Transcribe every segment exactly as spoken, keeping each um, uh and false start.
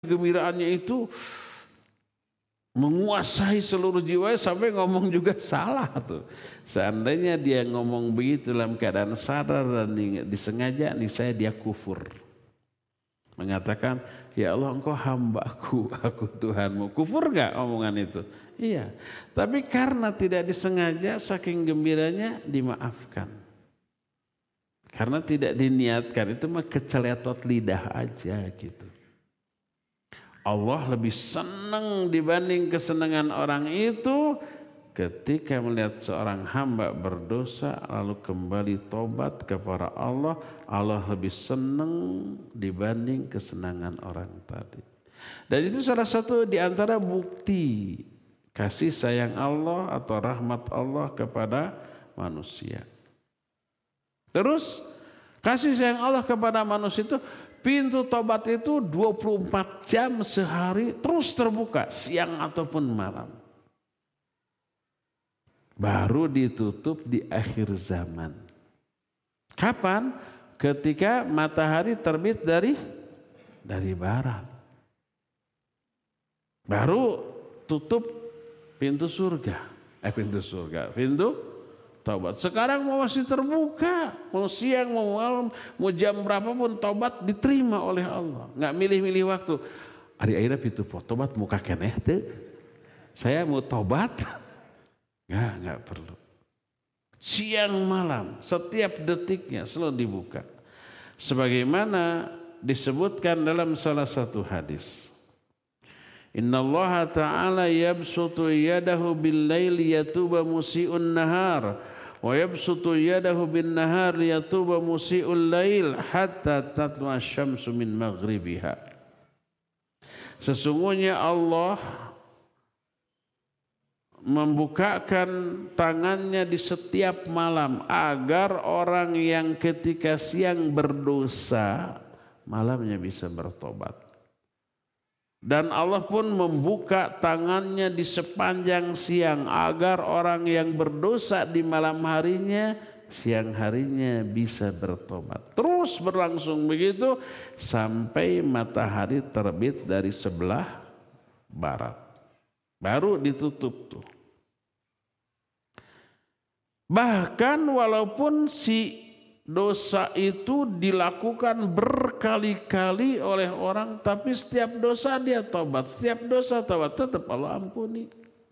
Kegembiraannya itu menguasai seluruh jiwa sampai ngomong juga salah tuh. Seandainya dia ngomong begitu dalam keadaan sadar dan disengaja, nih saya dia kufur. Mengatakan, ya Allah engkau hambaku, aku Tuhanmu. Kufur gak omongan itu? Iya. Tapi karena tidak disengaja, saking gembiranya dimaafkan. Karena tidak diniatkan, itu mah keceletot lidah aja gitu. Allah lebih senang dibanding kesenangan orang itu ketika melihat seorang hamba berdosa lalu kembali tobat kepada Allah. Allah lebih senang dibanding kesenangan orang tadi. Dan itu salah satu di antara bukti kasih sayang Allah atau rahmat Allah kepada manusia. Terus kasih sayang Allah kepada manusia itu, pintu tobat itu dua puluh empat jam sehari terus terbuka, siang ataupun malam. Baru ditutup di akhir zaman. Kapan? Ketika matahari terbit dari dari barat. Baru tutup pintu surga. Eh pintu surga, pintu taubat. Sekarang mau masih terbuka, mau siang, mau malam, mau jam berapapun taubat diterima oleh Allah. Nggak milih-milih waktu. Ari ayeuna pintu tobat muka keneh teu. Saya mau tobat. Nggak, nggak perlu. Siang malam, setiap detiknya selalu dibuka. Sebagaimana disebutkan dalam salah satu hadis. Inna Allah Ta'ala yabsutu yadahu bil laili yatuba musi'un nahar wa yabsutu yadahu bin nahar yatuba musi'ul lail hatta tatlu'a syamsu min maghribiha. Sesungguhnya Allah membukakan tangannya di setiap malam agar orang yang ketika siang berdosa malamnya bisa bertobat. Dan Allah pun membuka tangannya di sepanjang siang agar orang yang berdosa di malam harinya, siang harinya bisa bertobat. Terus berlangsung begitu sampai matahari terbit dari sebelah barat. Baru ditutup tuh. Bahkan walaupun si dosa itu dilakukan berkali-kali oleh orang, tapi setiap dosa dia tobat, setiap dosa tobat, tetap Allah ampuni.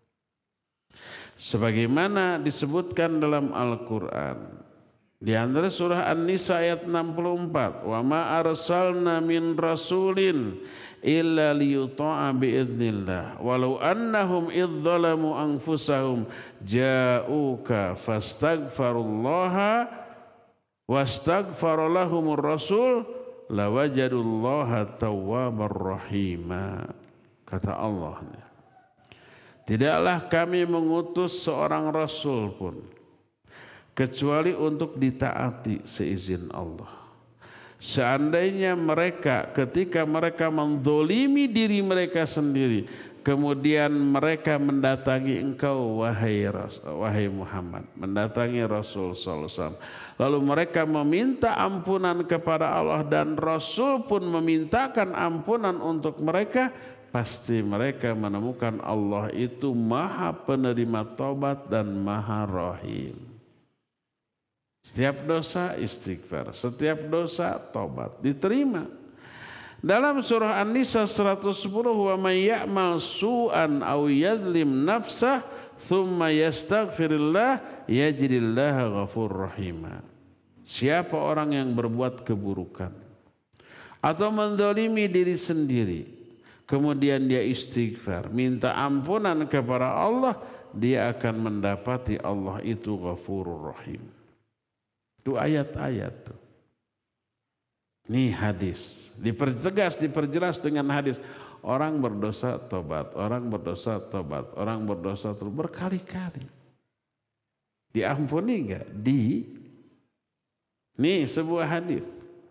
Sebagaimana disebutkan dalam Al-Quran, di antara surah An-Nisa ayat enam puluh empat, wa ma arsalna min rasulin illa liyuta'a biidznillah walau annahum idzalamu anfusahum ja'uka fastaghfarullaha wastaghfara lahumur rasul lawajadullaha tawwabar rahima. Kata Allah, tidaklah kami mengutus seorang rasul pun kecuali untuk ditaati seizin Allah. Seandainya mereka ketika mereka menzalimi diri mereka sendiri, kemudian mereka mendatangi engkau wahai wahai Muhammad, mendatangi Rasul sallallahu alaihi wasallam, lalu mereka meminta ampunan kepada Allah dan Rasul pun memintakan ampunan untuk mereka, pasti mereka menemukan Allah itu Maha penerima taubat dan Maha Rahim. Setiap dosa istighfar, setiap dosa taubat diterima. Dalam surah An-Nisa seratus sepuluh, wa may ya'mal su'an aw yadlim nafsah thumma yastaghfirillah yajidillaha ghafurur rahima. Siapa orang yang berbuat keburukan atau menzalimi diri sendiri, kemudian dia istighfar, minta ampunan kepada Allah, dia akan mendapati Allah itu Ghafurur Rahim. Itu ayat-ayat tuh. Ini hadis. Dipertegas, diperjelas dengan hadis. Orang berdosa tobat, orang berdosa tobat, orang berdosa terus berkali-kali. Diampuni enggak? Di. Nih sebuah hadis.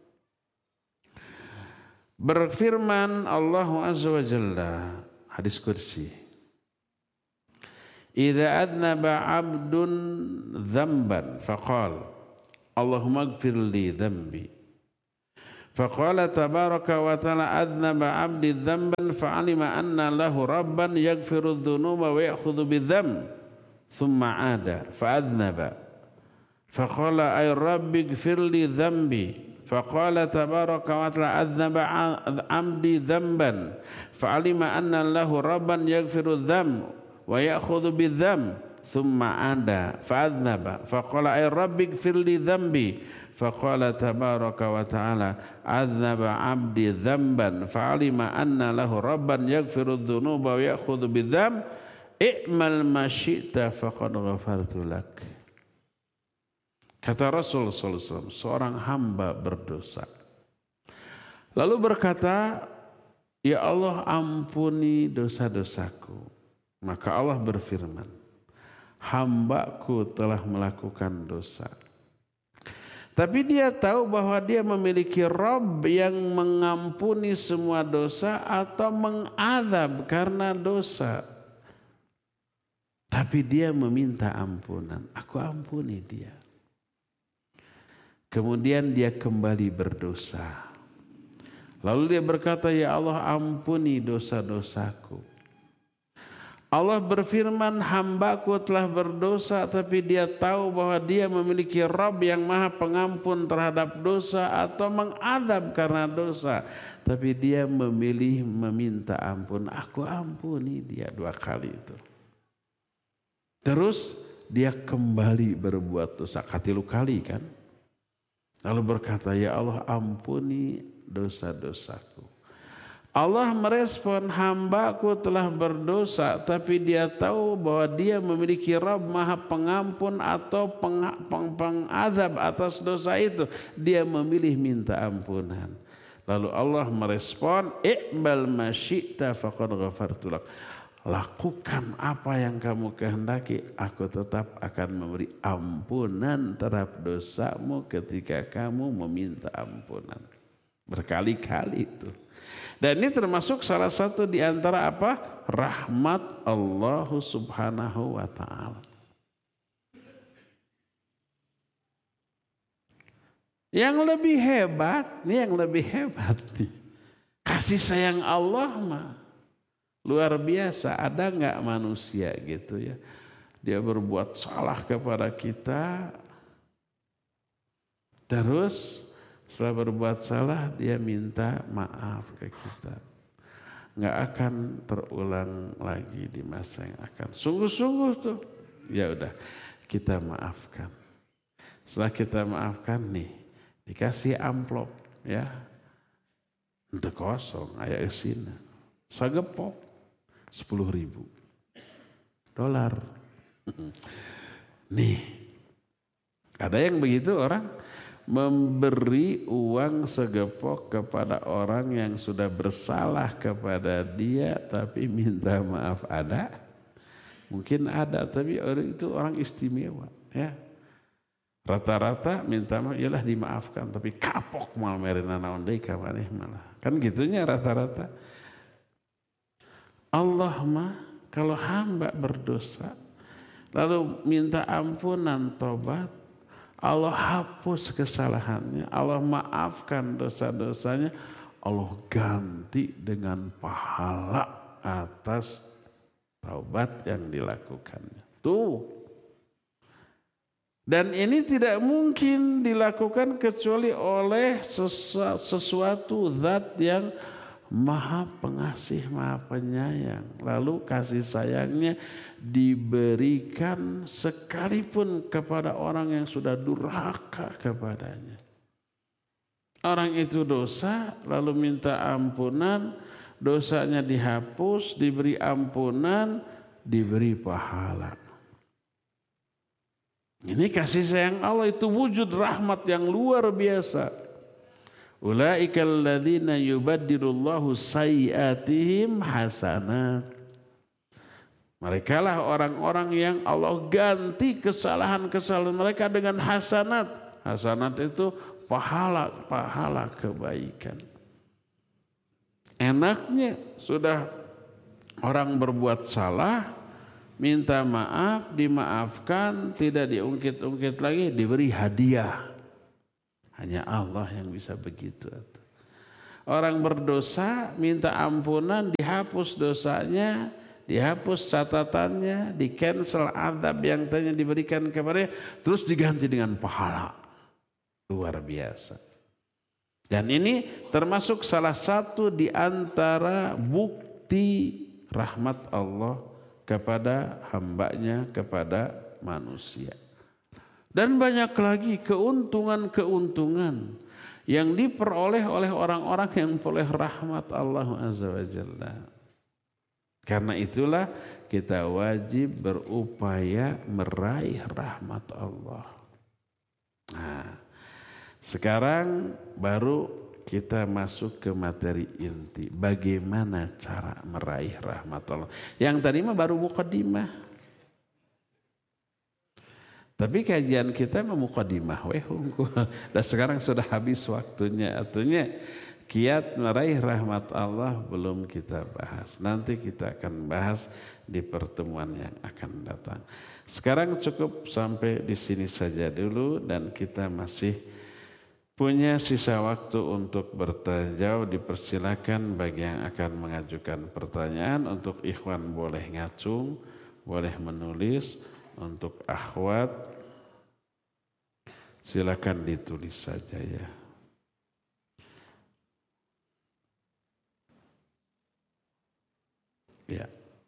Berfirman Allah Azza wa Jalla, hadis kursi. Idza adnaba 'abdun dzamban faqala Allahumma ighfir li dzambi Faqala tabaraka wa ta'ala adznaba 'abdi dzamban fa'alima anna lahu rabban yaghfiru dzunuba wa ya'khudhu bidzamb thumma 'ada fa'adznaba faqala ay rabbi ighfirli dzambi faqala tabaraka wa ta'ala adznaba 'abdi dzamban fa'alima anna lahu rabban yaghfiru dzamb wa ya'khudhu bidzamb thumma 'ada fa'adznaba faqala ay rabbi ighfirli dzambi faqala tabaraka wa ta'ala adzaba 'abdi dzamban fa'alima anna lahu rabban yaghfiru dzunuba wa ya'khudhu bidzamb i'mal ma syi'ta faqad ghafartu lak. Kata Rasul sallallahu alaihi wasallam, seorang hamba berdosa lalu berkata, ya Allah ampuni dosa-dosaku. Maka Allah berfirman, hambaku telah melakukan dosa. Tapi dia tahu bahwa dia memiliki Rabb yang mengampuni semua dosa atau mengadab karena dosa. Tapi dia meminta ampunan. Aku ampuni dia. Kemudian dia kembali berdosa. Lalu dia berkata, ya Allah ampuni dosa-dosaku. Allah berfirman, hambaku telah berdosa, tapi dia tahu bahwa dia memiliki Rabb yang maha pengampun terhadap dosa atau mengadab karena dosa. Tapi dia memilih meminta ampun. Aku ampuni dia dua kali itu. Terus dia kembali berbuat dosa. Katilu kali kan. Lalu berkata, ya Allah ampuni dosa-dosaku. Allah merespon, hambaku telah berdosa, tapi dia tahu bahwa dia memiliki Rabb maha pengampun atau peng, peng, pengadab atas dosa itu. Dia memilih minta ampunan. Lalu Allah merespon, iqbal ma syi'ta faqad ghafartu lak. Lakukan apa yang kamu kehendaki, aku tetap akan memberi ampunan terhadap dosamu ketika kamu meminta ampunan. Berkali-kali itu. Dan ini termasuk salah satu di antara apa? Rahmat Allah subhanahu wa ta'ala. Yang lebih hebat, nih yang lebih hebat nih. Kasih sayang Allah mah luar biasa. Ada nggak manusia gitu ya? Dia berbuat salah kepada kita, terus setelah berbuat salah dia minta maaf ke kita. Nggak akan terulang lagi di masa yang akan. Sungguh-sungguh tuh. Ya udah kita maafkan. Setelah kita maafkan nih, dikasih amplop ya. Untuk kosong aya eusina. Sagepok sepuluh ribu dolar. Nih. Ada yang begitu orang memberi uang segepok kepada orang yang sudah bersalah kepada dia tapi minta maaf. Ada? Mungkin ada, tapi orang itu orang istimewa ya. Rata-rata minta maaf ialah dimaafkan, tapi kapok mal merena naon deui ka maneh malah. Kan gitunya rata-rata. Allah mah kalau hamba berdosa lalu minta ampunan, tobat, Allah hapus kesalahannya, Allah maafkan dosa-dosanya, Allah ganti dengan pahala atas taubat yang dilakukannya. Tuh. Dan ini tidak mungkin dilakukan kecuali oleh sesuatu zat yang maha pengasih, maha penyayang. Lalu kasih sayangnya diberikan sekalipun kepada orang yang sudah durhaka kepadanya. Orang itu dosa, lalu minta ampunan, dosanya dihapus, diberi ampunan, diberi pahala. Ini kasih sayang Allah, itu wujud rahmat yang luar biasa. Ulaikal ladzina yubaddilullahu sayyi'atihim hasanat. Merekalah orang-orang yang Allah ganti kesalahan-kesalahan mereka dengan hasanat. Hasanat itu pahala, pahala kebaikan. Enaknya sudah orang berbuat salah, minta maaf, dimaafkan, tidak diungkit-ungkit lagi, diberi hadiah. Hanya Allah yang bisa begitu. orang berdosa minta ampunan, dihapus dosanya, dihapus catatannya, di cancel azab yang tadinya diberikan kepadanya, terus diganti dengan pahala. Luar biasa. Dan ini termasuk salah satu di antara bukti rahmat Allah kepada hambanya, kepada manusia. Dan banyak lagi keuntungan-keuntungan yang diperoleh oleh orang-orang yang memperoleh rahmat Allah Azza wa Jalla. Karena itulah kita wajib berupaya meraih rahmat Allah. Nah, sekarang baru kita masuk ke materi inti. Bagaimana cara meraih rahmat Allah. Yang tadi mah baru muqaddimah. Tapi kajian kita mah muqaddimah weh hungkul. Dan sekarang sudah habis waktunya. Artinya kiat meraih rahmat Allah belum kita bahas. Nanti kita akan bahas di pertemuan yang akan datang. Sekarang cukup sampai di sini saja dulu dan kita masih punya sisa waktu untuk bertanya jawab. Dipersilakan bagi yang akan mengajukan pertanyaan. Untuk ikhwan boleh ngacung, boleh menulis. Untuk akhwat silakan ditulis saja ya. Ya.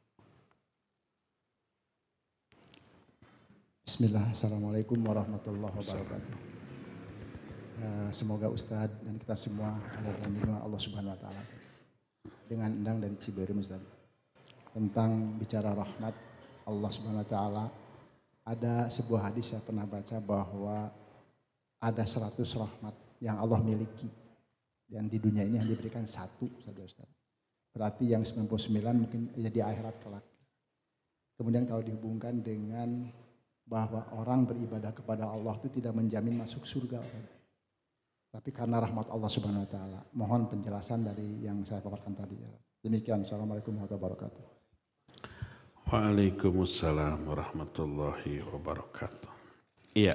Bismillah, Assalamualaikum warahmatullahi wabarakatuh. Semoga Ustadz dan kita semua ada dalam lindungan Allah Subhanahu Wa Taala. Dengan Endang dari Ciberem Ustadz, tentang bicara rahmat Allah Subhanahu Wa Taala, ada sebuah hadis saya pernah baca bahwa ada seratus rahmat yang Allah miliki dan di dunia ini hanya diberikan satu saja Ustadz. Berarti yang sembilan puluh sembilan mungkin ya di akhirat kelak. Kemudian kalau dihubungkan dengan bahwa orang beribadah kepada Allah itu tidak menjamin masuk surga Ustadz. Tapi karena rahmat Allah Subhanahu Wa Taala, mohon penjelasan dari yang saya paparkan tadi. Demikian. Assalamualaikum warahmatullahi wabarakatuh. Waalaikumsalam warahmatullahi wabarakatuh. Iya.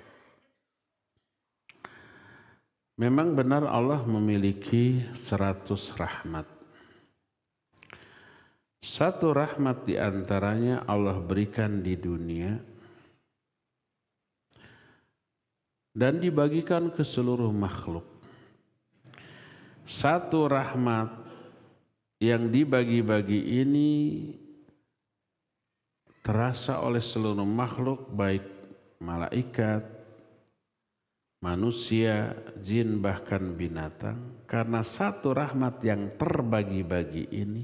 Memang benar Allah memiliki seratus rahmat. Satu rahmat di antaranya Allah berikan di dunia dan dibagikan ke seluruh makhluk. Satu rahmat yang dibagi-bagi ini terasa oleh seluruh makhluk, baik malaikat, manusia, jin, bahkan binatang. Karena satu rahmat yang terbagi-bagi ini,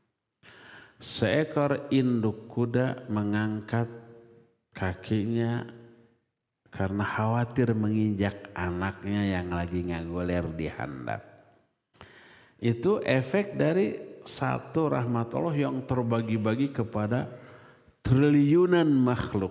seekor induk kuda mengangkat kakinya karena khawatir menginjak anaknya yang lagi ngagoler di handap. Itu efek dari satu rahmat Allah yang terbagi-bagi kepada triliunan makhluk.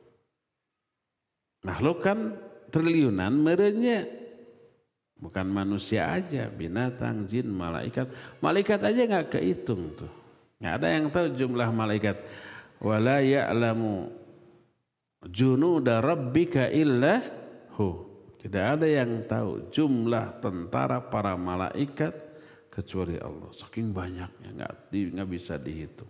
Makhluk kan triliunan, merenya bukan manusia aja, binatang, jin, malaikat. Malaikat aja nggak kehitung tuh. Nggak ada yang tahu jumlah malaikat. Wala ya'lamu junuda rabbika illa hu. Tidak ada yang tahu jumlah tentara para malaikat kecuali Allah. Saking banyaknya, nggak nggak bisa dihitung.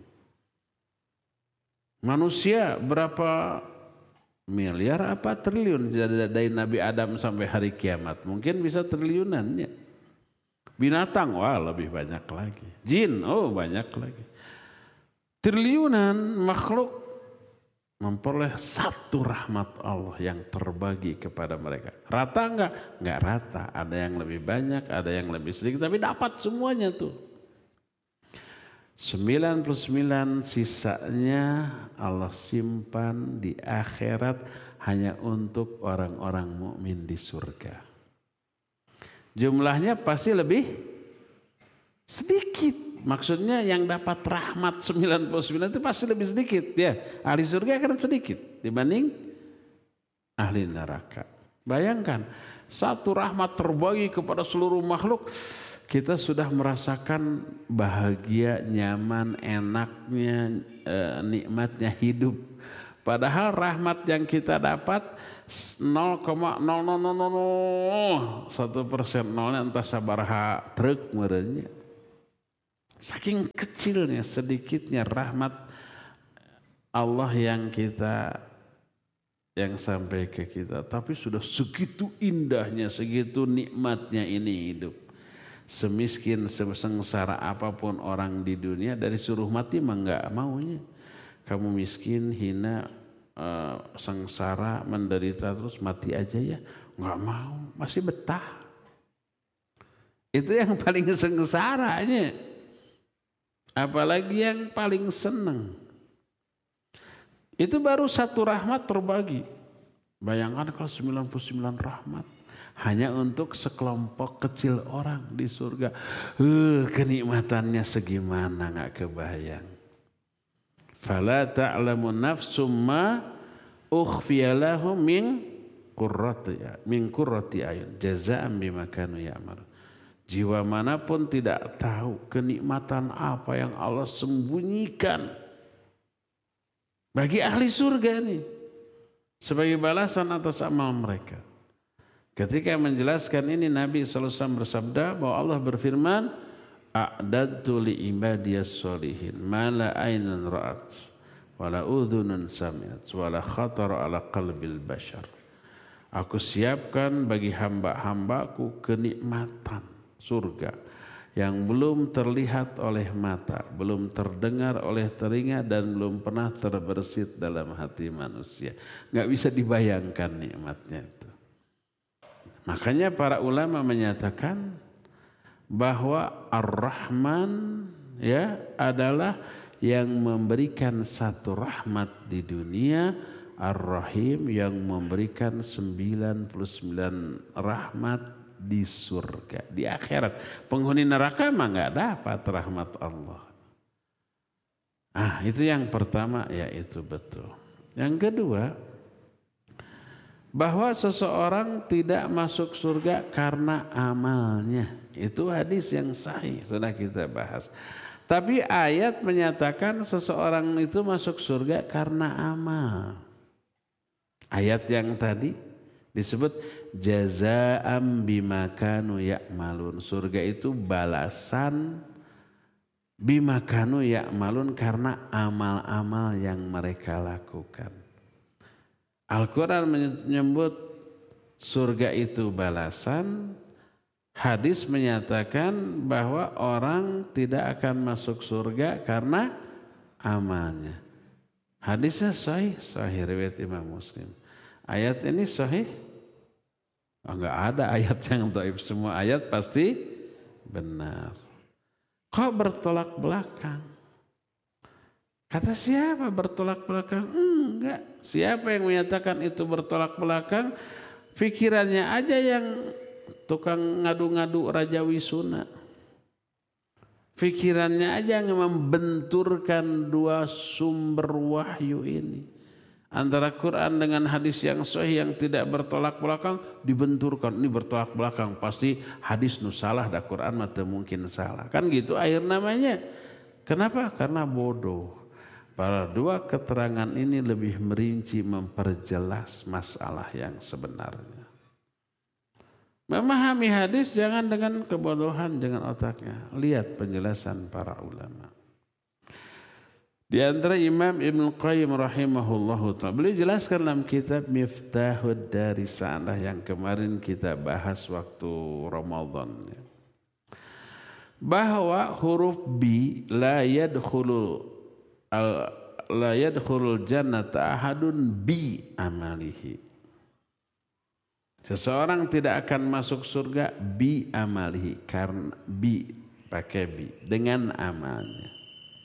Manusia berapa miliar apa triliun dari Nabi Adam sampai hari kiamat? Mungkin bisa triliunannya. Binatang, wah lebih banyak lagi. Jin, oh banyak lagi. Triliunan makhluk memperoleh satu rahmat Allah yang terbagi kepada mereka. Rata enggak? Enggak rata. Ada yang lebih banyak, ada yang lebih sedikit. Tapi dapat semuanya tuh. sembilan puluh sembilan sisanya Allah simpan di akhirat hanya untuk orang-orang mukmin di surga. Jumlahnya pasti lebih sedikit. Maksudnya yang dapat rahmat sembilan puluh sembilan itu pasti lebih sedikit ya. Ahli surga akan sedikit dibanding ahli neraka. Bayangkan satu rahmat terbagi kepada seluruh makhluk. Kita sudah merasakan bahagia, nyaman, enaknya, eh, nikmatnya hidup. Padahal rahmat yang kita dapat nol koma nol nol nol nol satu persen, nolnya entah sabaraha truk merenya. Saking kecilnya, sedikitnya rahmat Allah yang kita yang sampai ke kita, tapi sudah segitu indahnya, segitu nikmatnya ini hidup. Semiskin, sesengsara apapun orang di dunia, dari suruh mati mah enggak maunya. Kamu miskin, hina, uh, sengsara, menderita terus mati aja ya, enggak mau, masih betah. Itu yang paling sengsaranya. Apalagi yang paling senang. Itu baru satu rahmat terbagi. Bayangkan kalau sembilan puluh sembilan rahmat hanya untuk sekelompok kecil orang di surga. Uh, kenikmatannya segimana enggak kebayang. Fala ta'lamu nafsum ma ukhfiya lahum min qurrati min qurrati ayun jazaa'an bima kanu ya'malun. Jiwa manapun tidak tahu kenikmatan apa yang Allah sembunyikan bagi ahli surga ini sebagai balasan atas amal mereka. Ketika menjelaskan ini, Nabi sallallahu alaihi wasallam bersabda bahwa Allah berfirman, a'dadtu li ibadiyas solihin ma la aynun ra'at wa la udhunun sami'at wa la khatara ala qalbil bashar. Aku siapkan bagi hamba-hambaku kenikmatan surga yang belum terlihat oleh mata, belum terdengar oleh telinga, dan belum pernah terbersit dalam hati manusia. Nggak bisa dibayangkan nikmatnya itu. Makanya para ulama menyatakan bahwa Ar-Rahman ya adalah yang memberikan satu rahmat di dunia, Ar-Rahim yang memberikan sembilan puluh sembilan rahmat di surga, di akhirat. Penghuni neraka mah nggak dapat rahmat Allah. Ah, itu yang pertama, ya itu betul. Yang kedua, bahwa seseorang tidak masuk surga karena amalnya. Itu hadis yang sahih, sudah kita bahas. Tapi ayat menyatakan seseorang itu masuk surga karena amal. Ayat yang tadi disebut jazaa'an bima kanu ya'malun. Surga itu balasan bima kanu ya'malun karena amal-amal yang mereka lakukan. Al-Quran menyebut surga itu balasan. Hadis menyatakan bahwa orang tidak akan masuk surga karena amalnya. Hadisnya sahih, sahih riwayat Imam Muslim. Ayat ini sahih? Oh, enggak ada ayat yang dhaif, semua ayat pasti benar. Kok bertolak belakang? Kata siapa bertolak belakang? Enggak. Siapa yang menyatakan itu bertolak belakang? Pikirannya aja yang tukang ngadu-ngadu Raja Wisuna. Pikirannya aja yang membenturkan dua sumber wahyu ini. Antara Quran dengan hadis yang sahih yang tidak bertolak belakang dibenturkan. Ini bertolak belakang, pasti hadis nu salah, dah Quran mah teu mungkin salah. Kan gitu akhir namanya. Kenapa? Karena bodoh. Para dua keterangan ini lebih merinci memperjelas masalah yang sebenarnya. Memahami hadis jangan dengan kebodohan, dengan otaknya. Lihat penjelasan para ulama. Di antara Imam Ibnu Qayyim rahimahullahu ta'ala, beliau jelaskan dalam kitab Miftahud Dari Sa'adah yang kemarin kita bahas waktu Ramadan, bahwa huruf bi la yadkhulu al la yadkhulul jannata ahadun bi amalihi. Seseorang tidak akan masuk surga bi amalihi, karena bi pakai bi dengan amalnya.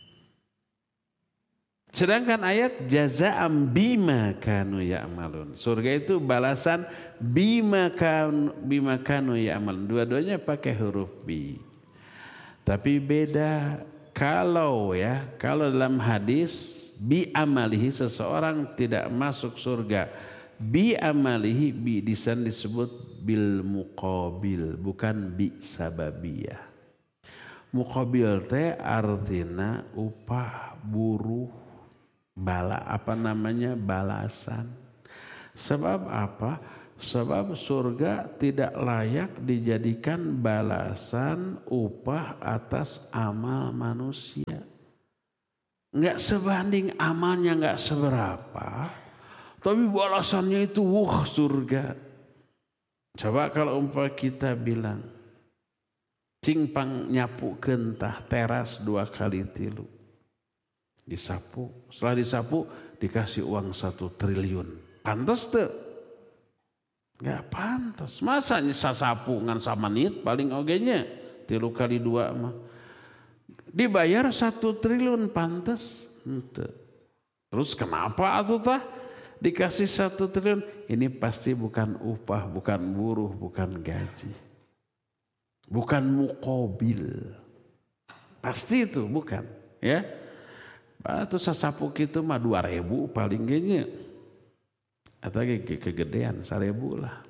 Sedangkan ayat jazaa'an bima kanu ya'malun. Surga itu balasan bima kanu bima kanu ya'malun. Dua-duanya pakai huruf bi. Tapi beda kalau ya, kalau dalam hadis bi amalihi seseorang tidak masuk surga. Bi amalihi bi di sana disebut bil muqabil, bukan bi sababiyah. Muqabil teh artina upah buruh. bala apa namanya balasan. Sebab apa? Sebab surga tidak layak dijadikan balasan upah atas amal manusia. Enggak sebanding amalnya, enggak seberapa, tapi balasannya itu wah surga. Coba kalau umpah kita bilang cingpang nyapu gentah teras dua kali tilu, disapu, setelah disapu dikasih uang satu triliun, pantas tuh? Gak pantas. Masa sasapu ngan samanit paling ogenya tilu kali dua mah dibayar satu triliun pantas. Terus kenapa atuh tah dikasih satu triliun? Ini pasti bukan upah, bukan buruh, bukan gaji, bukan mukobil. Pasti itu bukan, ya. Batu sasapu gitu mah dua ribu paling genya. Atau kegedean seribu lah.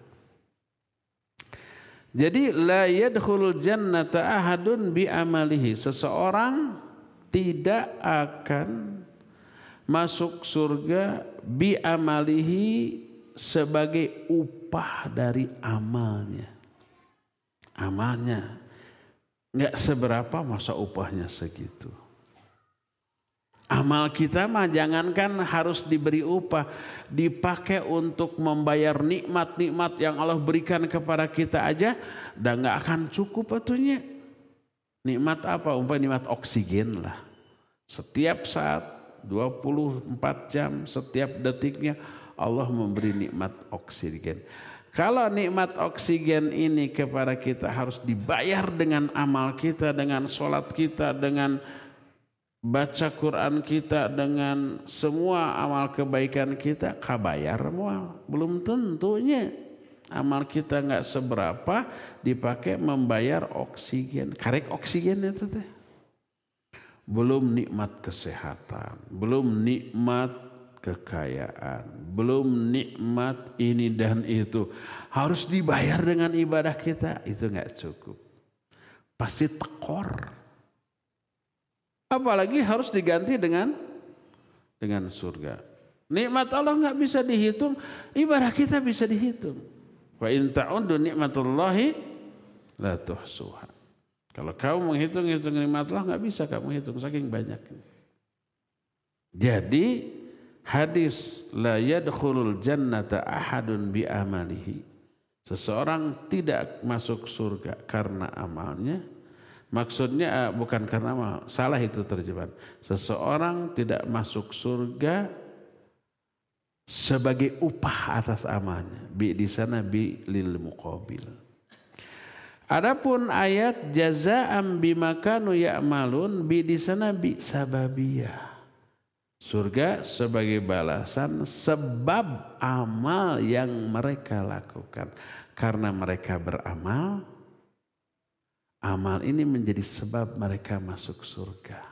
Jadi la yadkhulul jannata ahadun bi amalihi. Seseorang tidak akan masuk surga bi amalihi sebagai upah dari amalnya. Amalnya enggak seberapa, masa upahnya segitu. Amal kita mah jangankan harus diberi upah, dipakai untuk membayar nikmat-nikmat yang Allah berikan kepada kita aja, dan nggak akan cukup atunya. Nikmat apa? Umpamanya nikmat oksigen lah. Setiap saat dua puluh empat jam, setiap detiknya Allah memberi nikmat oksigen. Kalau nikmat oksigen ini kepada kita harus dibayar dengan amal kita, dengan sholat kita, dengan baca Quran kita, dengan semua amal kebaikan kita, kabayar mual. Belum tentunya. Amal kita nggak seberapa dipakai membayar oksigen. Karek oksigen itu teh. Belum nikmat kesehatan, belum nikmat kekayaan, belum nikmat ini dan itu. Harus dibayar dengan ibadah kita, itu nggak cukup. Pasti tekor. Apalagi harus diganti dengan dengan surga. Nikmat Allah nggak bisa dihitung, ibadah kita bisa dihitung. Wa in ta'uddu nikmatullahi la tuhsuha. Kalau kamu menghitung-hitung nikmat Allah nggak bisa kamu hitung, saking banyaknya. Jadi hadis la yadkhulul jannata ahadun bi amalihi. Seseorang tidak masuk surga karena amalnya. Maksudnya bukan karena amal, salah itu terjemahan. Seseorang tidak masuk surga sebagai upah atas amalnya. Bi di sana bi lil muqabil. Adapun ayat jazaa'an bima kanu ya'malun, bi di sana bi sababiyah. Surga sebagai balasan sebab amal yang mereka lakukan. Karena mereka beramal, amal ini menjadi sebab mereka masuk surga.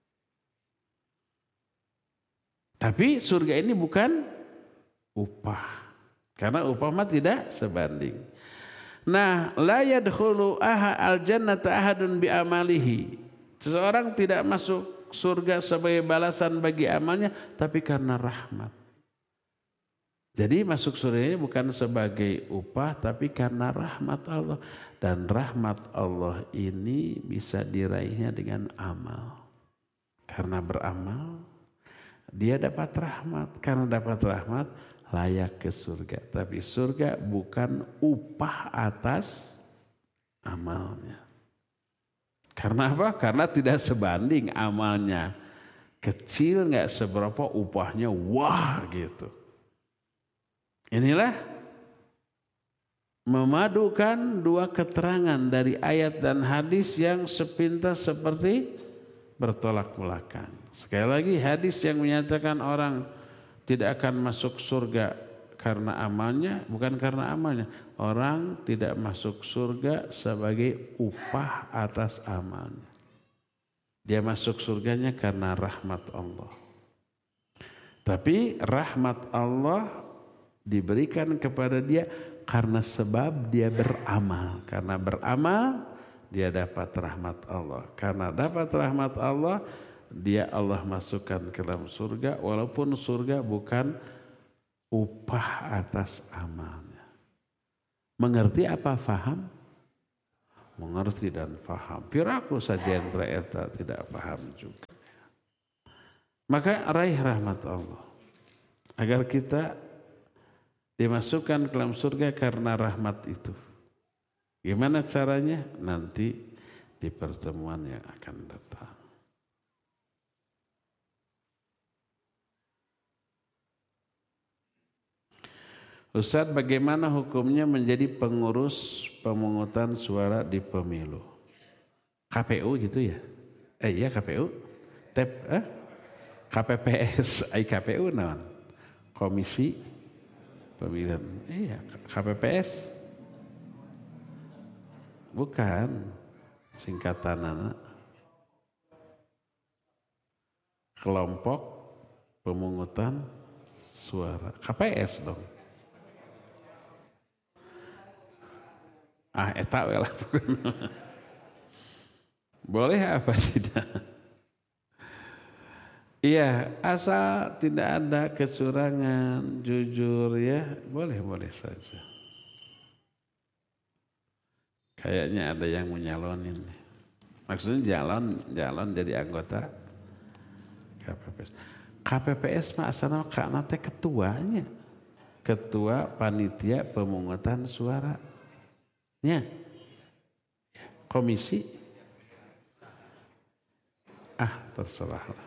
Tapi surga ini bukan upah. Karena upah mah tidak sebanding. Nah, la yadkhulu aha al-jannata ahadun bi amalihi. Seseorang tidak masuk surga sebagai balasan bagi amalnya, tapi karena rahmat. Jadi masuk surga ini bukan sebagai upah, tapi karena rahmat Allah. Dan rahmat Allah ini bisa diraihnya dengan amal. Karena beramal, dia dapat rahmat. Karena dapat rahmat, layak ke surga. Tapi surga bukan upah atas amalnya. Karena apa? Karena tidak sebanding amalnya. Kecil nggak seberapa, upahnya wah gitu. Inilah memadukan dua keterangan dari ayat dan hadis yang sepintas seperti bertolak belakang. Sekali lagi, hadis yang menyatakan orang tidak akan masuk surga karena amalnya, bukan karena amalnya. Orang tidak masuk surga sebagai upah atas amalnya. Dia masuk surganya karena rahmat Allah. Tapi rahmat Allah diberikan kepada dia karena sebab dia beramal. Karena beramal dia dapat rahmat Allah. Karena dapat rahmat Allah, dia Allah masukkan ke dalam surga walaupun surga bukan upah atas amalnya. Mengerti apa faham? Mengerti dan faham. Piraku saja yang tereta tidak paham juga. Maka raih rahmat Allah. Agar kita dimasukkan ke dalam surga karena rahmat itu. Gimana caranya? Nanti di pertemuan yang akan datang. Ustaz, bagaimana hukumnya menjadi pengurus pemungutan suara di pemilu? K P U gitu ya? Eh iya K P U? T E P, eh? K P P S, I K P U non? Komisi Pemilihan. Iya, K P P S? Bukan, singkatan anak. Kelompok pemungutan suara. K P S dong. Ah, eta we lah. Boleh apa tidak? Iya, asal tidak ada kecurangan, jujur ya, boleh-boleh saja. Kayaknya ada yang menyalonin. Maksudnya jalan, jalan jadi anggota K P P S. K P P S mah asalnya karena teh ketuanya, ketua panitia pemungutan suara. Ya, komisi, ah terserah lah.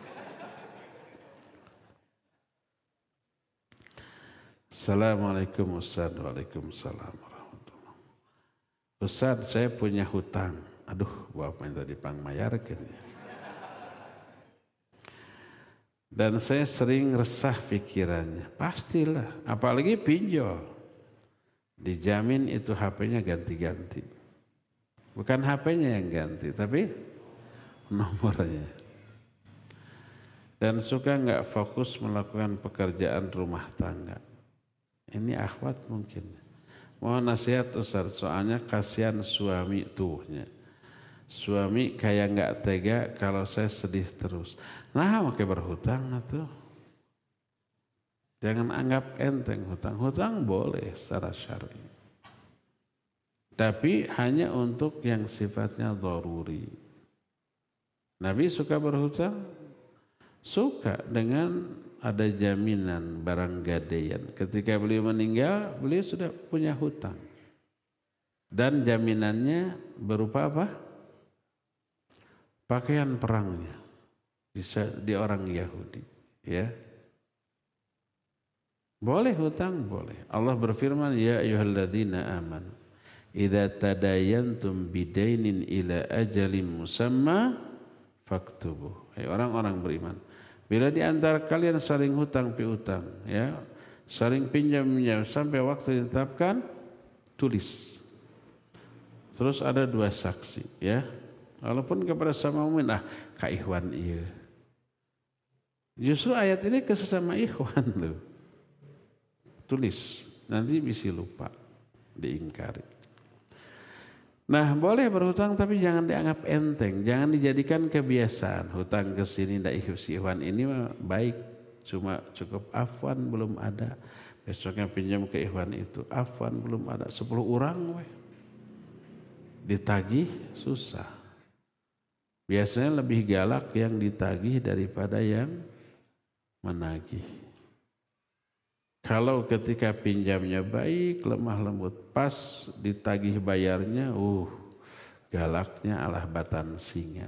Assalamualaikum Ustaz, waalaikumsalam warahmatullahi. Ustaz, saya punya hutang. Aduh, bapak minta dipangmayarkan ya. Dan saya sering resah pikirannya. Pastilah, apalagi pinjol. Dijamin itu H P-nya ganti-ganti. Bukan H P-nya yang ganti, tapi nomornya. Dan suka nggak fokus melakukan pekerjaan rumah tangga. Ini akhwat mungkin. Mohon nasihat Ustaz, soalnya kasihan suami tuhnya. Suami kayak nggak tega kalau saya sedih terus. Nah, makai berhutang atau? Jangan anggap enteng hutang. Hutang boleh secara syar'i. Tapi hanya untuk yang sifatnya daruri. Nabi suka berhutang? Suka dengan ada jaminan barang gadaian. Ketika beliau meninggal, beliau sudah punya hutang. Dan jaminannya berupa apa? Pakaian perangnya. Bisa di orang Yahudi. Ya. Boleh hutang, boleh. Allah berfirman, ya ayyuhalladzina amanu idza tadayantum bidainin ila ajalin musamma faktubuh. Hai orang-orang beriman, bila di antara kalian saling hutang piutang, ya, saling pinjam-pinjam sampai waktu ditetapkan, tulis. Terus ada dua saksi, ya. Walaupun kepada sama mukmin, ah, ka ikhwan ieu. Justru ayat ini ke sesama ikhwan loh. Tulis, nanti bisa lupa, diingkari. Nah, boleh berhutang tapi jangan dianggap enteng, jangan dijadikan kebiasaan. Hutang ke sini ndak ikhwan ini mah baik, cuma cukup afwan belum ada. Besoknya pinjam ke ikhwan itu, afwan belum ada, sepuluh orang weh. Ditagih susah. Biasanya lebih galak yang ditagih daripada yang menagih. Kalau ketika pinjamnya baik, lemah lembut, pas ditagih bayarnya, uh, galaknya alah batan singa.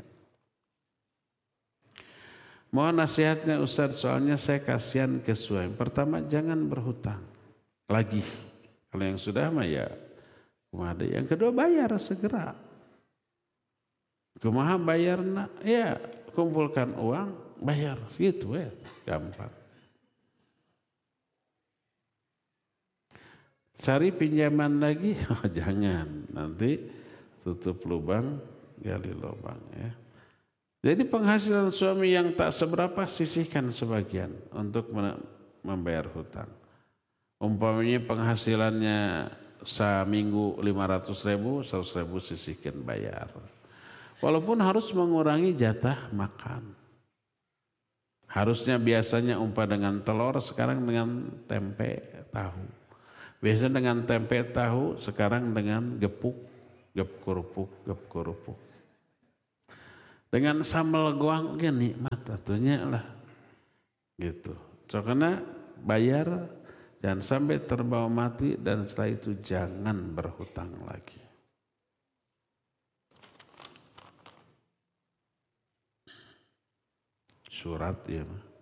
Mohon nasihatnya Ustaz, soalnya saya kasihan ke suami. Pertama, jangan berhutang lagi. Kalau yang sudah mah ya, kumaha. Yang kedua, bayar segera. Kumaha bayarna? Ya, kumpulkan uang, bayar gitu ya, gampang. Cari pinjaman lagi, oh jangan, nanti tutup lubang, gali lubang ya. Jadi penghasilan suami yang tak seberapa, sisihkan sebagian untuk membayar hutang. Umpamanya penghasilannya seminggu lima ratus ribu, seratus ribu sisihkan bayar. Walaupun harus mengurangi jatah makan. Harusnya biasanya umpah dengan telur, sekarang dengan tempe tahu. Biasanya dengan tempe tahu, sekarang dengan gepuk, gep kerupuk, gep kerupuk. Dengan sambal goang oke nikmat atunya lah. Gitu. So karena bayar, jangan sampai terbawa mati, dan setelah itu jangan berhutang lagi. Surat ya.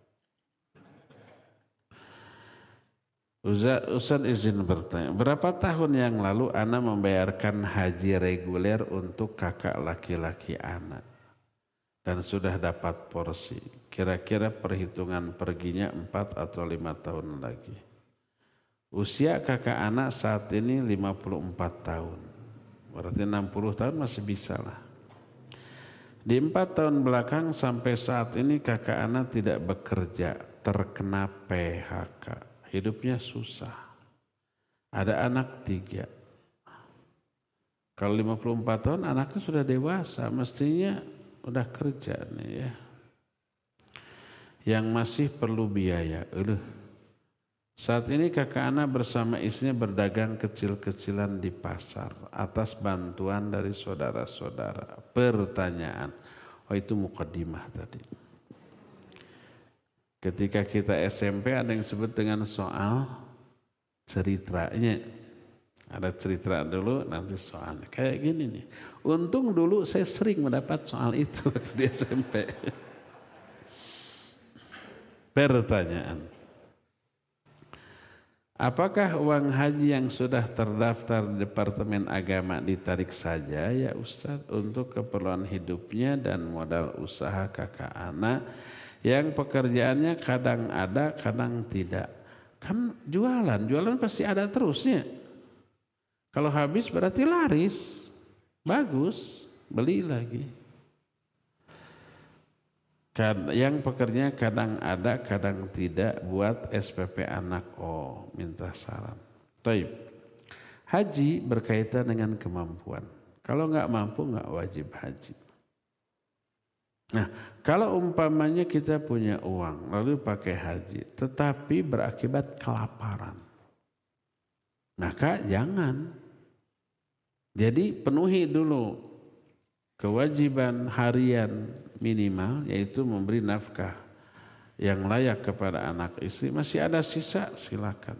Ustaz, Ustaz izin bertanya, berapa tahun yang lalu Ana membayarkan haji reguler untuk kakak laki-laki Ana dan sudah dapat porsi. Kira-kira perhitungan perginya empat atau lima tahun lagi. Usia kakak Ana saat ini lima puluh empat tahun. Berarti enam puluh tahun masih bisa lah. Di empat tahun belakang sampai saat ini kakak Ana tidak bekerja, terkena P H K. Hidupnya susah. Ada anak tiga. Kalau lima puluh empat tahun anaknya sudah dewasa, mestinya udah kerja nih ya. Yang masih perlu biaya. Aduh. Saat ini kakak Ana bersama istrinya berdagang kecil-kecilan di pasar atas bantuan dari saudara-saudara. Pertanyaan, oh itu mukaddimah tadi. Ketika kita S M P ada yang disebut dengan soal ceritanya. Ada cerita dulu, nanti soalnya. Kayak gini nih, untung dulu saya sering mendapat soal itu waktu di S M P. Pertanyaan. Apakah uang haji yang sudah terdaftar di Departemen Agama ditarik saja ya Ustaz untuk keperluan hidupnya dan modal usaha kakak Ana yang pekerjaannya kadang ada kadang tidak? Kan jualan, jualan pasti ada terusnya. Kalau habis berarti laris, bagus, beli lagi. Yang pekerjanya kadang ada, kadang tidak, buat S P P anak. Oh, minta saran. Taib. Haji berkaitan dengan kemampuan. Kalau nggak mampu nggak wajib haji. Nah, kalau umpamanya kita punya uang lalu pakai haji, tetapi berakibat kelaparan, maka jangan. Jadi penuhi dulu kewajiban harian minimal, yaitu memberi nafkah yang layak kepada anak istri. Masih ada sisa, silakan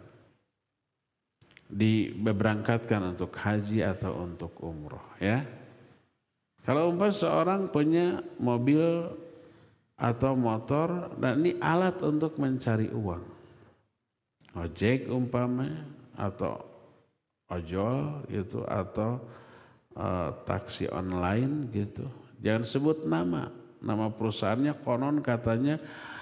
diberangkatkan untuk haji atau untuk umroh ya. Kalau umpamanya seorang punya mobil atau motor dan ini alat untuk mencari uang, ojek umpamanya atau ojol gitu atau uh, taksi online gitu. Jangan sebut nama, nama perusahaannya konon katanya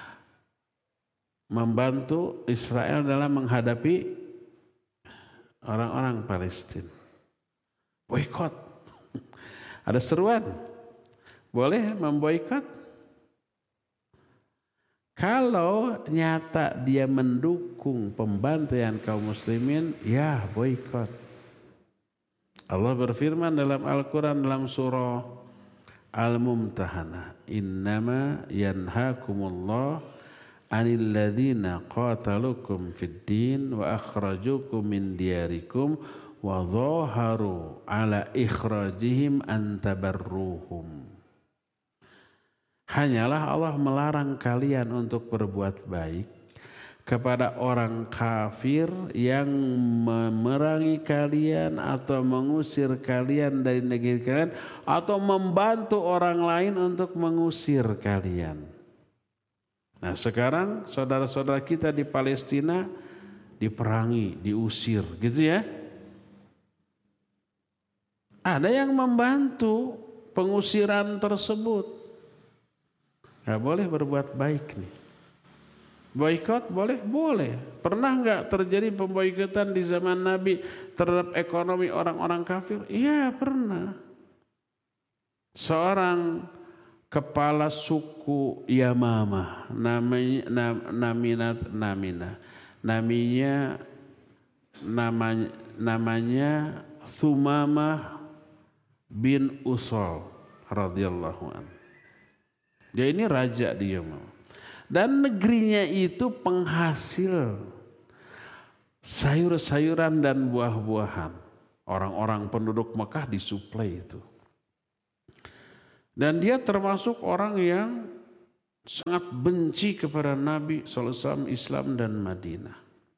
membantu Israel dalam menghadapi orang-orang Palestina. Boykot. Ada seruan. Boleh memboikot? Kalau nyata dia mendukung pembantaian kaum muslimin, ya boikot. Allah berfirman dalam Al-Quran dalam surah Al-Mumtahanah, innama yanhakumullah anil ladzina qatalukum fid din wa akhrajukum min diyarikum wa dhaharu ala ikhrajihim an tabarruhum. Hanyalah Allah melarang kalian untuk berbuat baik kepada orang kafir yang memerangi kalian atau mengusir kalian dari negeri kalian atau membantu orang lain untuk mengusir kalian. Nah sekarang saudara-saudara kita di Palestina diperangi, diusir gitu ya. Ada yang membantu pengusiran tersebut. Gak boleh berbuat baik nih. Boikot boleh? Boleh. Pernah nggak terjadi pemboikotan di zaman Nabi terhadap ekonomi orang-orang kafir? Iya pernah. Seorang kepala suku Yamamah namanya nam, Naminat Namina. Namanya namanya namanya Thumamah bin Usol radhiyallahu anhu. Dia ini raja di Yamamah. Dan negerinya itu penghasil sayur-sayuran dan buah-buahan. Orang-orang penduduk Mekah disuplai itu. Dan dia termasuk orang yang sangat benci kepada Nabi shallallahu alaihi wasallam, Islam dan Madinah.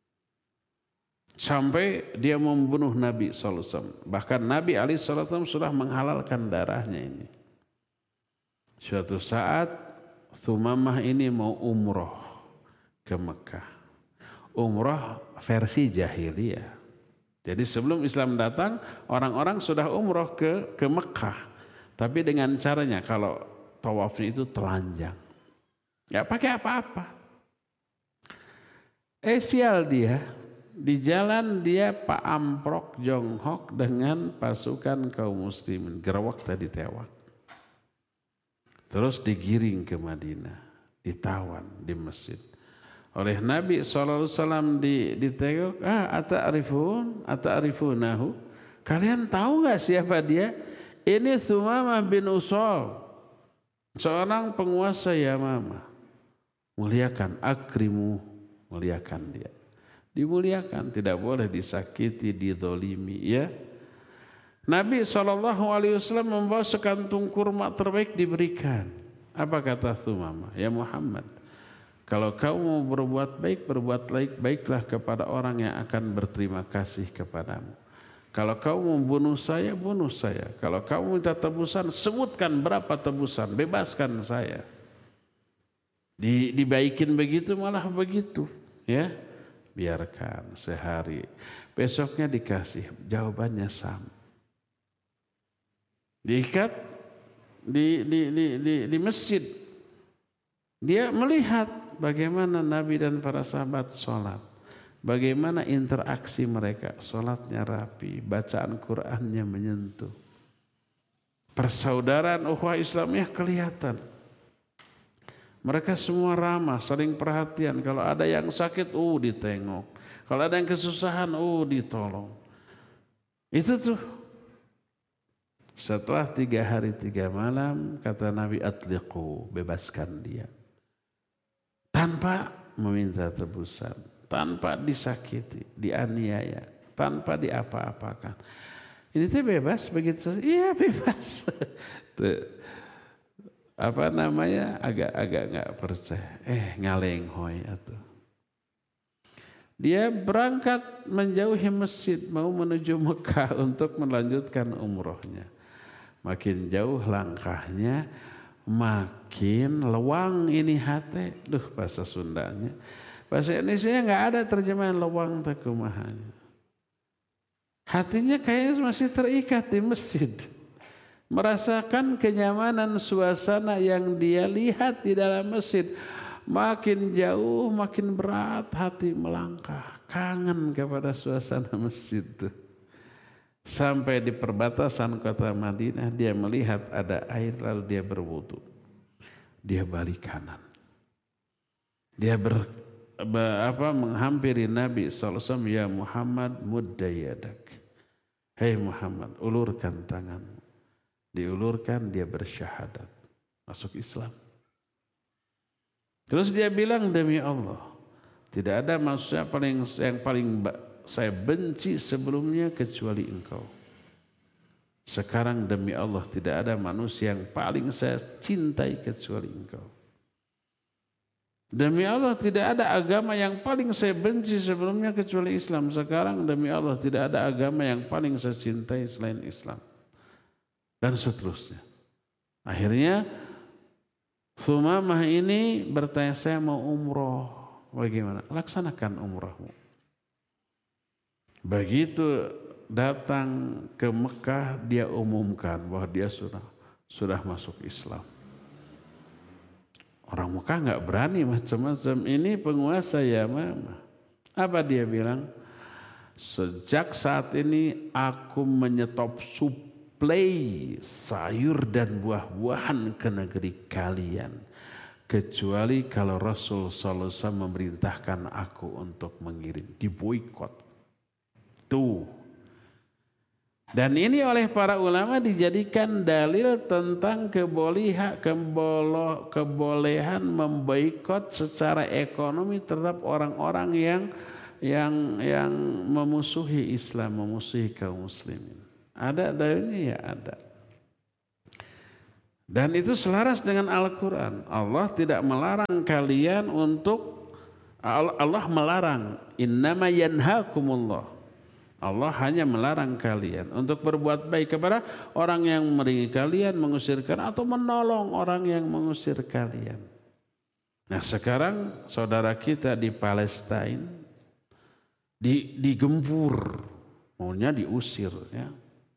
Sampai dia membunuh Nabi shallallahu alaihi wasallam. Bahkan Nabi alaihi wasallam sudah menghalalkan darahnya ini. Suatu saat Thumamah ini mau umroh ke Mekah. Umroh versi jahiliyah. Jadi sebelum Islam datang, orang-orang sudah umroh ke ke Mekah. Tapi dengan caranya kalau tawafnya itu telanjang. Gak pakai apa-apa. Eh sial dia, di jalan dia Pak Amprok jonghok dengan pasukan kaum muslimin. Gerawak tadi tewak. Terus digiring ke Madinah, ditawan di masjid. Oleh Nabi shallallahu alaihi wasallam ditengok, ah ata'rifun, ata'rifunahu. Kalian tahu gak siapa dia? Ini Thumamah bin Usal, seorang penguasa Yamamah. Muliakan, akrimu, muliakan dia. Dimuliakan, tidak boleh disakiti, didolimi, ya. Nabi shallallahu alaihi wasallam membawa sekantung kurma terbaik diberikan. Apa kata Thumamah? Ya Muhammad, kalau kau mau berbuat baik, berbuat baik, baiklah kepada orang yang akan berterima kasih kepadamu. Kalau kau membunuh saya, bunuh saya. Kalau kau minta tebusan, sebutkan berapa tebusan, bebaskan saya. Di, dibaikin begitu malah begitu, ya. Biarkan sehari, besoknya dikasih jawabannya sama. Diikat di, di, di, di, di masjid. Dia melihat bagaimana Nabi dan para sahabat sholat. Bagaimana interaksi mereka. Sholatnya rapi, bacaan Qur'annya menyentuh. Persaudaraan ukhuwah Islamiyah kelihatan. Mereka semua ramah, saling perhatian. Kalau ada yang sakit, uh ditengok. Kalau ada yang kesusahan, uh ditolong. Itu tuh. Setelah tiga hari tiga malam, kata Nabi, atliqu, bebaskan dia. Tanpa meminta tebusan, tanpa disakiti, dianiaya, tanpa diapa-apakan. Ini tuh bebas begitu? Iya bebas. Tuh. Apa namanya, agak-agak nggak percaya, eh ngaleng hoy atuh. Dia berangkat menjauhi masjid, mau menuju Mekah untuk melanjutkan umrohnya. Makin jauh langkahnya, makin lewang ini hati. Duh bahasa Sundanya, bahasa Indonesia nggak ada terjemahan lewang tekumahannya. Hatinya kayaknya masih terikat di masjid. Merasakan kenyamanan suasana yang dia lihat di dalam masjid. Makin jauh makin berat hati melangkah. Kangen kepada suasana masjid. Sampai di perbatasan kota Madinah dia melihat ada air lalu dia berwudu. Dia balik kanan. Dia ber, ber, apa, menghampiri Nabi shallallahu alaihi wasallam. Ya Muhammad muddayadak. Hei Muhammad, ulurkan tanganmu. Diulurkan, dia bersyahadat, masuk Islam. Terus dia bilang, demi Allah, tidak ada manusia paling yang paling saya benci sebelumnya kecuali engkau. Sekarang demi Allah tidak ada manusia yang paling saya cintai kecuali engkau. Demi Allah tidak ada agama yang paling saya benci sebelumnya kecuali Islam. Sekarang demi Allah tidak ada agama yang paling saya cintai selain Islam. Dan seterusnya. Akhirnya Thumamah ini bertanya, saya mau umroh. Bagaimana? Laksanakan umrohmu. Begitu datang ke Mekah, dia umumkan bahwa dia sudah sudah masuk Islam. Orang Mekah nggak berani macam-macam. Ini penguasa Yamamah. Apa dia bilang? Sejak saat ini aku menyetop sup play sayur dan buah-buahan ke negeri kalian, kecuali kalau Rasul sallallahu alaihi wasallam memerintahkan aku untuk mengirim, diboikot. Tuh, Dan ini oleh para ulama dijadikan dalil tentang kebolehan, kebolo, kebolehan memboikot secara ekonomi terhadap orang-orang yang yang yang memusuhi Islam, memusuhi kaum muslimin. Ada dalilnya ya ada. Dan itu selaras dengan Al-Quran. Allah tidak melarang kalian untuk, Allah melarang, innama yanhakumullah. Allah hanya melarang kalian untuk berbuat baik kepada orang yang meringgi kalian, mengusirkan atau menolong orang yang mengusir kalian. Nah sekarang saudara kita di Palestina digempur, maunya diusir ya.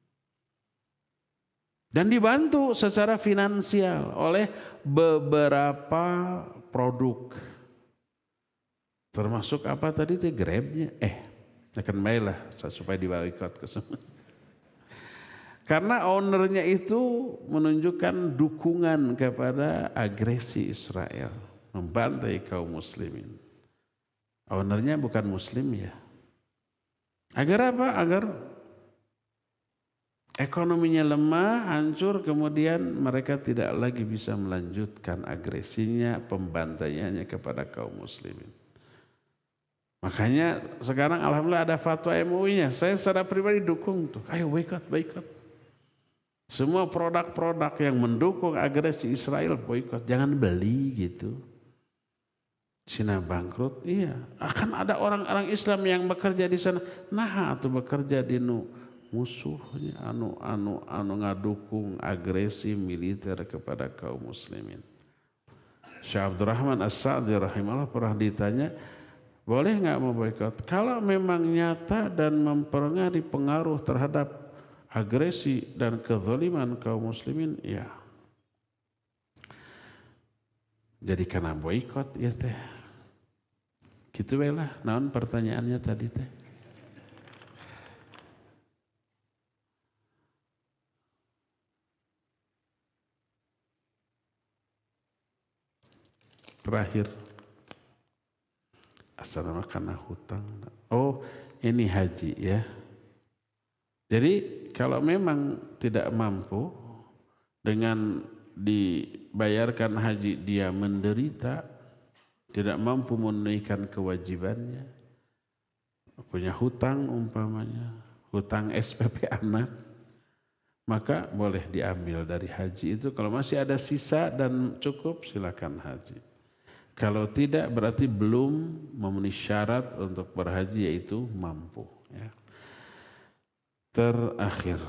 Dan dibantu secara finansial oleh beberapa produk. Termasuk apa tadi itu Grabnya, eh akan baiklah supaya diboikot ke semua. Karena ownernya itu menunjukkan dukungan kepada agresi Israel, membantai kaum muslimin. Ownernya bukan muslim ya. Agar apa? Agar ekonominya lemah, hancur, kemudian mereka tidak lagi bisa melanjutkan agresinya, pembantaiannya kepada kaum muslimin. Makanya sekarang alhamdulillah ada fatwa M U I-nya. Saya secara pribadi dukung tuh. Ayo boikot, boikot. Semua produk-produk yang mendukung agresi Israel boikot. Jangan beli gitu. Cina bangkrut, iya. Akan ada orang-orang Islam yang bekerja di sana. Nah, atau bekerja di nu musuhnya, anu anu anu ngadukung agresi militer kepada kaum muslimin. Syekh Abdurrahman As-Sa'di rahimahullah pernah ditanya, boleh nggak memboikot? Kalau memang nyata dan mempengaruhi pengaruh terhadap agresi dan kezaliman kaum muslimin, ya. Jadi karena boikot ya teh. Gitu lah, naon pertanyaannya tadi teh. Terakhir. Asal nama karena hutang. Oh ini haji ya. Jadi kalau memang tidak mampu dengan dibayarkan haji dia menderita, tidak mampu menunaikan kewajibannya, punya hutang umpamanya, hutang S P P anak, maka boleh diambil dari haji itu. Kalau masih ada sisa dan cukup silakan haji. Kalau tidak berarti belum memenuhi syarat untuk berhaji yaitu mampu. Ya. Terakhir,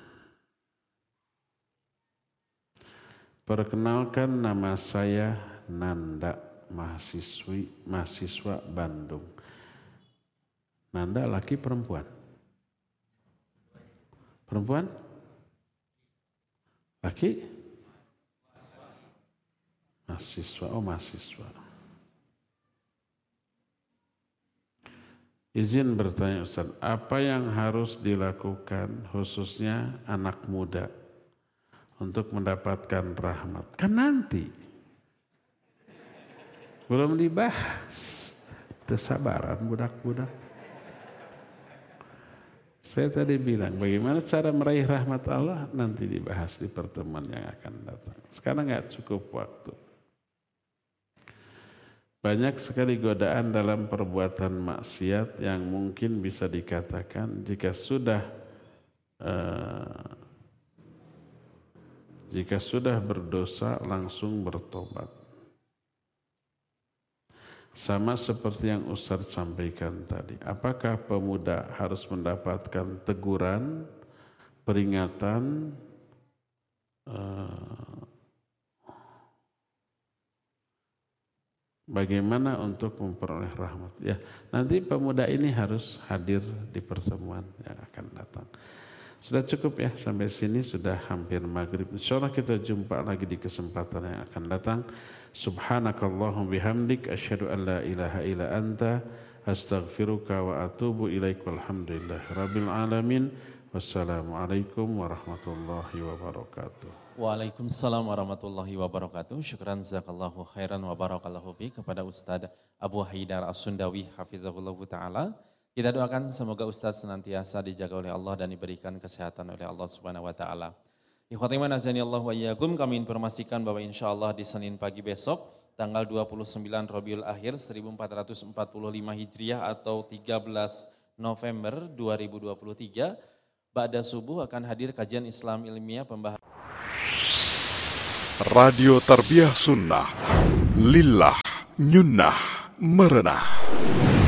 perkenalkan nama saya Nanda, mahasiswi mahasiswa Bandung. Nanda laki perempuan? Perempuan? Laki? Mahasiswa, oh mahasiswa. Izin bertanya Ustaz, apa yang harus dilakukan khususnya anak muda untuk mendapatkan rahmat? Kan nanti belum dibahas. Kesabaran budak-budak. Saya tadi bilang bagaimana cara meraih rahmat Allah nanti dibahas di pertemuan yang akan datang. Sekarang nggak cukup waktu. Banyak sekali godaan dalam perbuatan maksiat yang mungkin bisa dikatakan jika sudah uh, jika sudah berdosa langsung bertobat. Sama seperti yang Ustaz sampaikan tadi. Apakah pemuda harus mendapatkan teguran, peringatan, uh, bagaimana untuk memperoleh rahmat? Ya, nanti pemuda ini harus hadir di pertemuan yang akan datang. Sudah cukup ya, sampai sini sudah hampir maghrib. Insyaallah kita jumpa lagi di kesempatan yang akan datang. Subhanakallahumma bihamdik asyhadu an la ilaha illa anta astaghfiruka wa atubu ilaik. Walhamdulillahi rabbil alamin. Wassalamualaikum warahmatullahi wabarakatuh. Waalaikumsalam warahmatullahi wabarakatuh. Syukran jazakallahu khairan wa barakallahu fi kepada Ustaz Abu Haidar As-Sundawi hafizahullah taala Kita doakan semoga Ustadz senantiasa dijaga oleh Allah dan diberikan kesehatan oleh Allah Subhanahu wa taala. Ikhwati man azanillahu wa iyyakum, kami informasikan bahwa insyaallah di Senin pagi besok tanggal dua puluh sembilan Rabiul Akhir seribu empat ratus empat puluh lima Hijriah atau tiga belas November dua ribu dua puluh tiga, ba'da subuh akan hadir kajian Islam ilmiah pembahasan Radio Tarbiyah Sunnah Lillah Nyunnah Merenah.